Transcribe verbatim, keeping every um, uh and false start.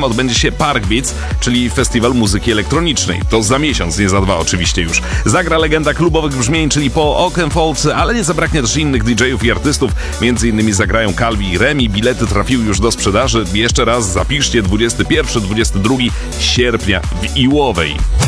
wieczorem odbędzie się Park Beats, czyli festiwal muzyki elektronicznej. To za miesiąc, nie za dwa oczywiście już. Zagra legenda klubowych brzmień, czyli Paul Oakenfold, ale nie zabraknie też innych didżejów i artystów. Między innymi zagrają Calvi i Remi. Bilety trafiły już do sprzedaży. Jeszcze raz zapiszcie dwudziestego pierwszego do dwudziestego drugiego sierpnia w Iłowej.